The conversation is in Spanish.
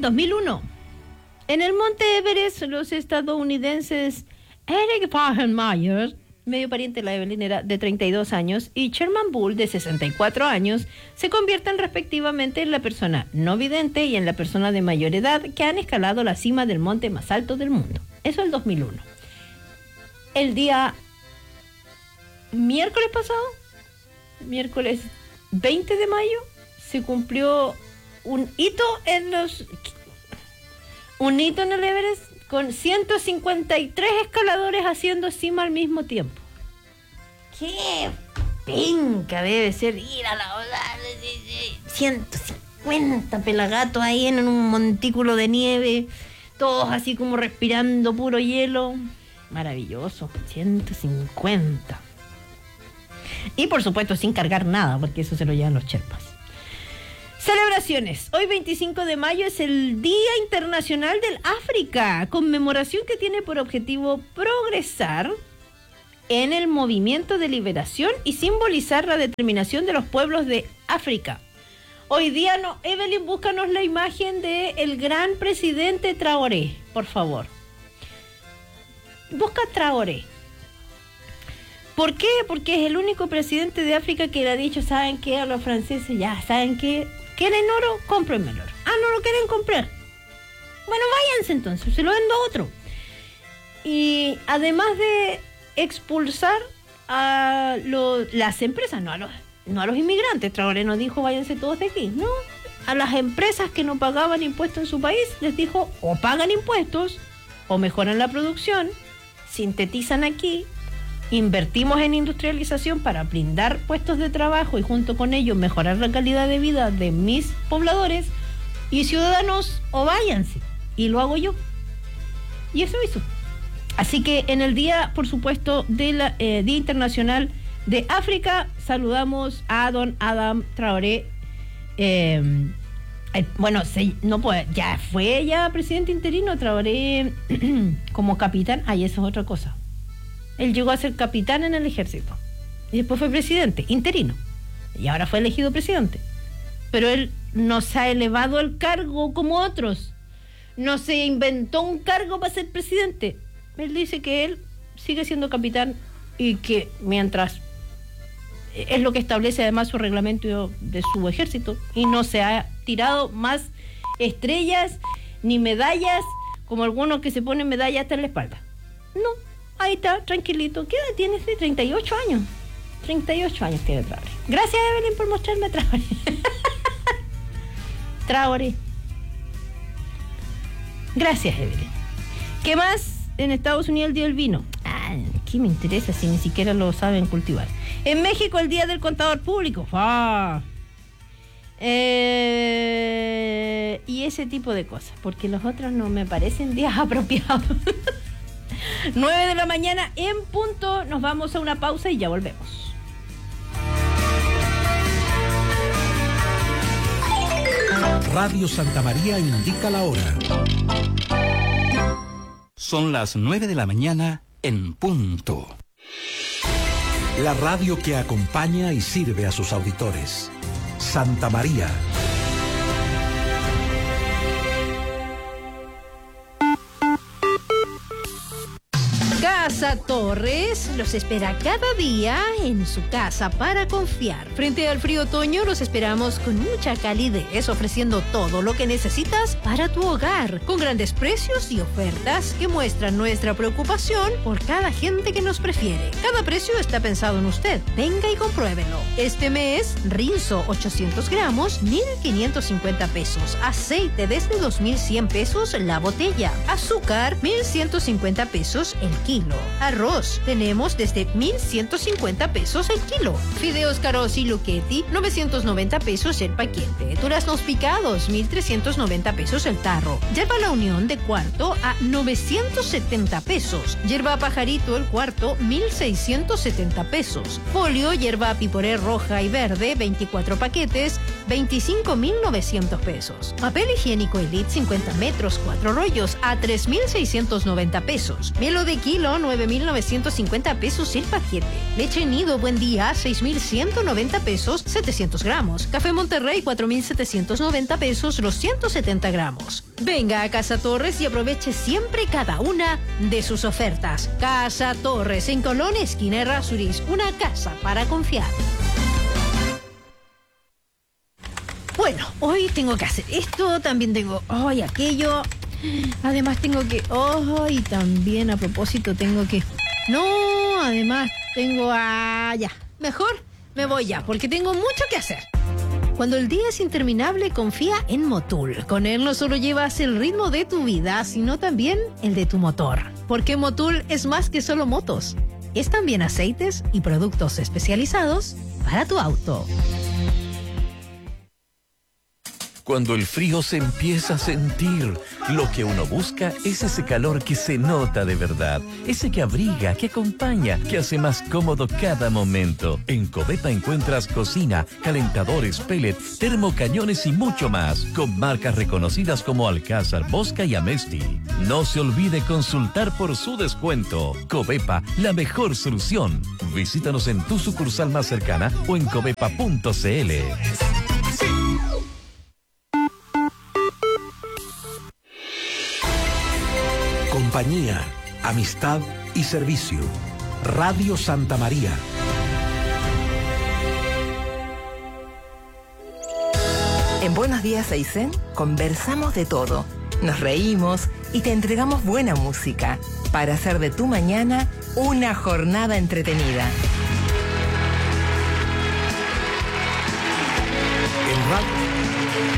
2001. En el monte Everest, los estadounidenses Eric Fahrenmeyer, medio pariente de la Evelyn, era de 32 años, y Sherman Bull, de 64 años, se convierten respectivamente en la persona no vidente y en la persona de mayor edad que han escalado la cima del monte más alto del mundo. Eso el 2001. El día miércoles pasado, miércoles 20 de mayo, se cumplió un hito en el Everest, con 153 escaladores haciendo cima al mismo tiempo. ¡Qué penca debe ser ir a la ola! 150 pelagatos ahí en un montículo de nieve, todos así como respirando puro hielo. Maravilloso, 150. Y por supuesto sin cargar nada, porque eso se lo llevan los sherpas. Celebraciones. Hoy 25 de mayo es el Día Internacional del África, conmemoración que tiene por objetivo progresar en el movimiento de liberación y simbolizar la determinación de los pueblos de África. Hoy día, Evelyn, búscanos la imagen del gran presidente Traoré, por favor. Busca Traoré. ¿Por qué? Porque es el único presidente de África que le ha dicho, ¿saben qué? A los franceses, ya, ¿saben qué? ¿Quieren oro? Cómprenme el oro. Ah, ¿no lo quieren comprar? Bueno, váyanse entonces, se lo vendo a otro. Y además de expulsar a las empresas, no a los inmigrantes, Traoré no dijo váyanse todos de aquí, no. A las empresas que no pagaban impuestos en su país, les dijo o pagan impuestos o mejoran la producción, sintetizan aquí, invertimos en industrialización para brindar puestos de trabajo y junto con ello mejorar la calidad de vida de mis pobladores y ciudadanos, o váyanse. Y lo hago yo. Y eso hizo. Así que en el día, por supuesto, del Día Internacional de África, saludamos a don Adam Traoré. Ya fue presidente interino Traoré como capitán. Eso es otra cosa. Él llegó a ser capitán en el ejército y después fue presidente interino y ahora fue elegido presidente, pero él no se ha elevado el cargo como otros, no se inventó un cargo para ser presidente. Él dice que él sigue siendo capitán y que mientras es lo que establece además su reglamento de su ejército, y no se ha tirado más estrellas ni medallas como algunos que se ponen medallas hasta en la espalda. No. Ahí está, tranquilito. ¿Qué edad tiene? 38 años. 38 años tiene Traoré. Gracias, Evelyn, por mostrarme a Traoré. Traoré. Gracias, Evelyn. ¿Qué más? En Estados Unidos el Día del Vino. ¿Qué me interesa si ni siquiera lo saben cultivar? En México el Día del Contador Público. Y ese tipo de cosas, porque los otros no me parecen días apropiados. 9 de la mañana en punto. Nos vamos a una pausa y ya volvemos. Radio Santa María indica la hora. Son las 9 de la mañana en punto. La radio que acompaña y sirve a sus auditores. Santa María. Casa Torres los espera cada día en su casa para confiar. Frente al frío otoño los esperamos con mucha calidez, ofreciendo todo lo que necesitas para tu hogar, con grandes precios y ofertas que muestran nuestra preocupación por cada gente que nos prefiere. Cada precio está pensado en usted. Venga y compruébelo. Este mes, Rinzo 800 gramos, 1,550 pesos. Aceite desde 2,100 pesos la botella. Azúcar, 1,150 pesos el kilo. Arroz tenemos desde 1,150 pesos el kilo. Fideos Carosi Luchetti, 990 pesos el paquete. Duraznos picados, 1,390 pesos el tarro. Yerba La Unión de cuarto a 970 pesos. Yerba Pajarito el cuarto, 1,670 pesos. Folio Yerba Piporé roja y verde, 24 paquetes, 25,900 pesos. Papel higiénico Elite 50 metros, 4 rollos a 3,690 pesos. Mielo de kilo, 9 9.950 pesos el paquete. Leche Nido Buen Día, 6.190 pesos, 700 gramos. Café Monterrey, 4.790 pesos, los 170 gramos. Venga a Casa Torres y aproveche siempre cada una de sus ofertas. Casa Torres, en Colón, esquina Errázuriz, una casa para confiar. Bueno, hoy tengo que hacer esto, también tengo hoy aquello. Además tengo que... y también a propósito tengo que... No, además tengo... ya. Mejor me voy ya, porque tengo mucho que hacer. Cuando el día es interminable, confía en Motul. Con él no solo llevas el ritmo de tu vida, sino también el de tu motor. Porque Motul es más que solo motos. Es también aceites y productos especializados para tu auto. Cuando el frío se empieza a sentir, lo que uno busca es ese calor que se nota de verdad, ese que abriga, que acompaña, que hace más cómodo cada momento. En Covepa encuentras cocina, calentadores, pellet, termocañones y mucho más, con marcas reconocidas como Alcázar, Bosca y Amesti. No se olvide consultar por su descuento. Covepa, la mejor solución. Visítanos en tu sucursal más cercana o en covepa.cl. Compañía, amistad y servicio. Radio Santa María. En Buenos Días Aysén conversamos de todo, nos reímos y te entregamos buena música para hacer de tu mañana una jornada entretenida. En Radio